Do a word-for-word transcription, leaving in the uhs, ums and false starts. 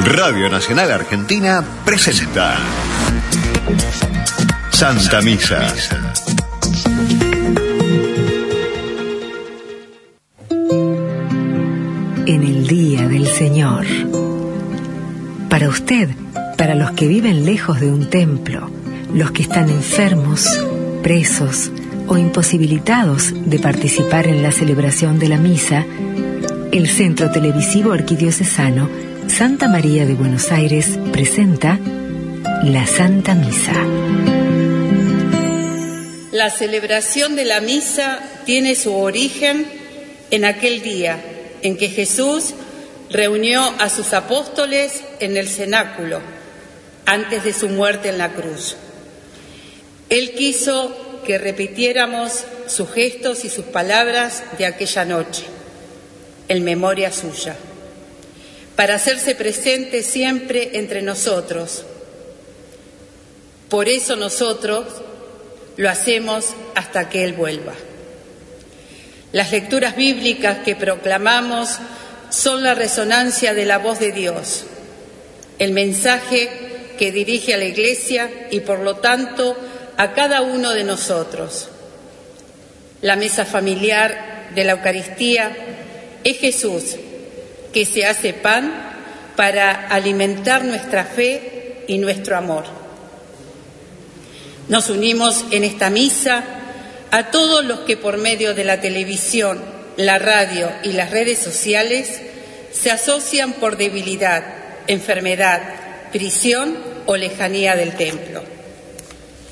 Radio Nacional Argentina presenta Santa Misa. En el día del Señor. Para usted, para los que viven lejos de un templo, los que están enfermos, presos o imposibilitados de participar en la celebración de la misa, el Centro Televisivo Arquidiocesano Santa María de Buenos Aires presenta la Santa Misa. La celebración de la misa tiene su origen en aquel día en que Jesús reunió a sus apóstoles en el cenáculo antes de su muerte en la cruz. Él quiso que repitiéramos sus gestos y sus palabras de aquella noche, en memoria suya, para hacerse presente siempre entre nosotros. Por eso nosotros lo hacemos hasta que Él vuelva. Las lecturas bíblicas que proclamamos son la resonancia de la voz de Dios, el mensaje que dirige a la Iglesia y por lo tanto a cada uno de nosotros. La mesa familiar de la Eucaristía es Jesús, que se hace pan para alimentar nuestra fe y nuestro amor. Nos unimos en esta misa a todos los que por medio de la televisión, la radio y las redes sociales se asocian por debilidad, enfermedad, prisión o lejanía del templo.